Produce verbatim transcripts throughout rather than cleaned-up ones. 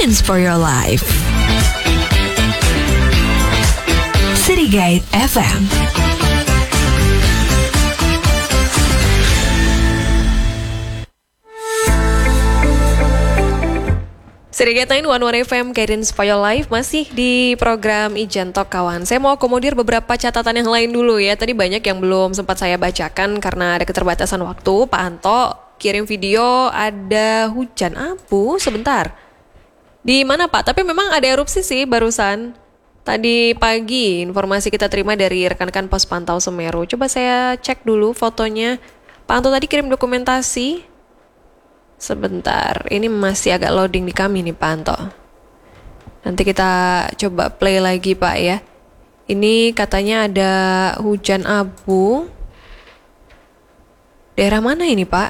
Guidance for your life. City Guide F M. City Guide One One F M Guidance for your life masih di program Ijan Talk kawan. Saya mau akomodir beberapa catatan yang lain dulu ya. Tadi banyak yang belum sempat saya bacakan karena ada keterbatasan waktu. Pak Anto kirim video ada hujan abu sebentar. Di mana Pak? Tapi memang ada erupsi sih barusan. Tadi pagi informasi kita terima dari rekan-rekan pos pantau Semeru. Coba saya cek dulu fotonya. Pak Anto tadi kirim dokumentasi. Sebentar, ini masih agak loading di kami nih Pak Anto. Nanti kita coba play lagi Pak ya. Ini katanya ada hujan abu. Daerah mana ini Pak?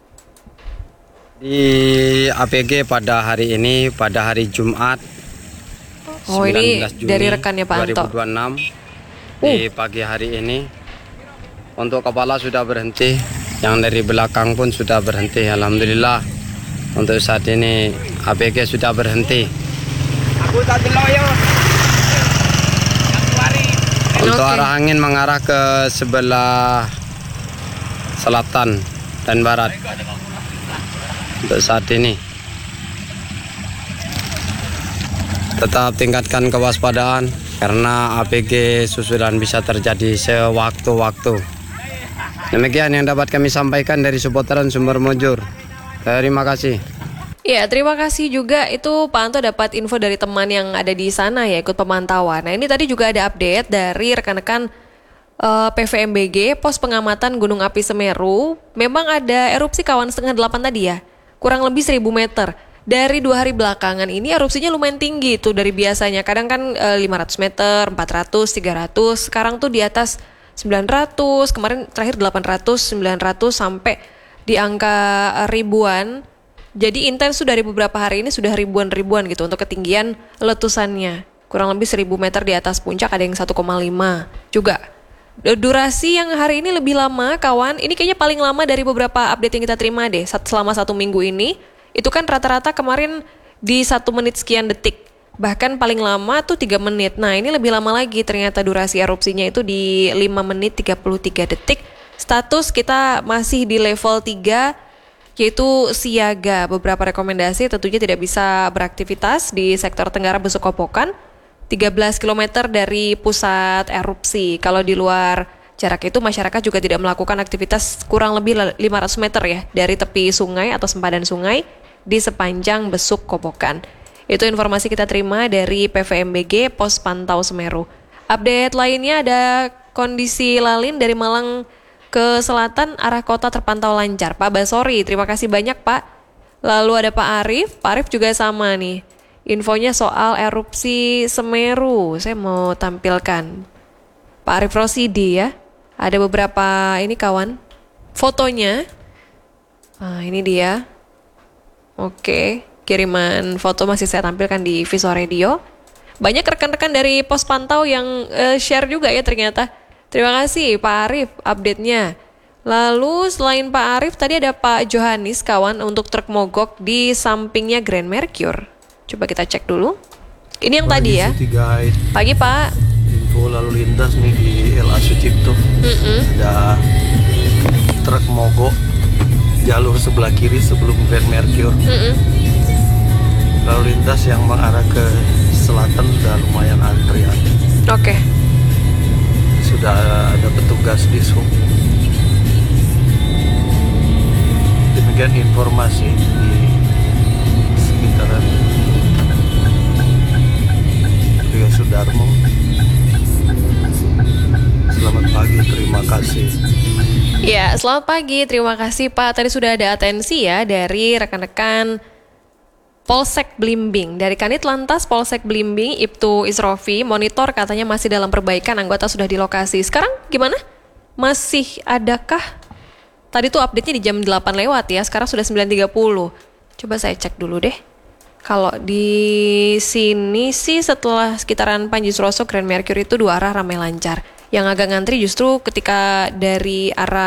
Di A P G pada hari ini, pada hari Jumat. Oh ini dari rekannya Pak Anto. dua ribu dua puluh enam di pagi hari ini. Untuk kepala sudah berhenti, yang dari belakang pun sudah berhenti. Alhamdulillah. Untuk saat ini A P G sudah berhenti. Aku tadi loyo. Untuk okay. Arah angin mengarah ke sebelah selatan dan barat. Untuk saat ini. Tetap tingkatkan kewaspadaan karena A P G susulan bisa terjadi sewaktu-waktu. Demikian yang dapat kami sampaikan dari seputaran Sumber Mojur. Terima kasih. Ya, terima kasih juga. Itu Pak Anto dapat info dari teman yang ada di sana ya, ikut pemantauan. Nah ini tadi juga ada update dari rekan-rekan uh, P V M B G, Pos Pengamatan Gunung Api Semeru. Memang ada erupsi kawan setengah delapan tadi ya, kurang lebih seribu meter. Dari dua hari belakangan ini erupsinya lumayan tinggi tuh dari biasanya. Kadang kan e, lima ratus meter, empat ratus, tiga ratus. Sekarang tuh di atas sembilan ratus. Kemarin terakhir delapan ratus, sembilan ratus sampai di angka ribuan. Jadi intens sudah dari beberapa hari ini sudah ribuan-ribuan gitu untuk ketinggian letusannya. Kurang lebih seribu meter di atas puncak, ada yang satu koma lima juga. Durasi yang hari ini lebih lama kawan. Ini kayaknya paling lama dari beberapa update yang kita terima deh selama satu minggu ini. Itu kan rata-rata kemarin di satu menit sekian detik. Bahkan paling lama tuh tiga menit. Nah ini lebih lama lagi ternyata durasi erupsinya itu di lima menit tiga puluh tiga detik. Status kita masih di level tiga yaitu siaga. Beberapa rekomendasi tentunya tidak bisa beraktivitas di sektor Tenggara Besuk Kopokan. tiga belas kilometer dari pusat erupsi. Kalau di luar jarak itu masyarakat juga tidak melakukan aktivitas kurang lebih lima ratus meter ya dari tepi sungai atau sempadan sungai di sepanjang Besuk Kopokan. Itu informasi kita terima dari P V M B G Pos Pantau Semeru. Update lainnya ada kondisi lalin dari Malang ke selatan arah kota terpantau lancar. Pak Basori, terima kasih banyak Pak. Lalu ada Pak Arif, Pak Arif juga sama nih. Infonya soal erupsi Semeru, saya mau tampilkan. Pak Arif Rosidi ya. Ada beberapa ini kawan fotonya. Nah, ini dia. Oke, kiriman foto masih saya tampilkan di Visual Radio. Banyak rekan-rekan dari pos pantau yang uh, share juga ya ternyata. Terima kasih Pak Arif update-nya. Lalu selain Pak Arif tadi ada Pak Johanis kawan untuk truk mogok di sampingnya Grand Mercure. Coba kita cek dulu. Ini yang pagi tadi ya. Pagi Pak. Info lalu lintas nih di L A Sucipto. Mm-mm. Ada truk mogok jalur sebelah kiri sebelum Grand Mercure. Mm-mm. Lalu lintas yang mengarah ke selatan sudah lumayan antrian. Oke. Okay. Sudah ada petugas di sub. Demikian informasi di sekitaran Rio Sudarmo. Selamat pagi, terima kasih. Ya, selamat pagi, terima kasih Pak. Tadi sudah ada atensi ya dari rekan-rekan Polsek Blimbing. Dari Kanit Lantas Polsek Blimbing, Ibtu Isrofi, monitor katanya masih dalam perbaikan, anggota sudah di lokasi. Sekarang gimana? Masih adakah? Tadi tuh update-nya di jam delapan lewat ya, sekarang sudah sembilan tiga puluh. Coba saya cek dulu deh. Kalau di sini sih setelah sekitaran Panji Suroso Grand Mercure itu dua arah ramai lancar. Yang agak ngantri justru ketika dari arah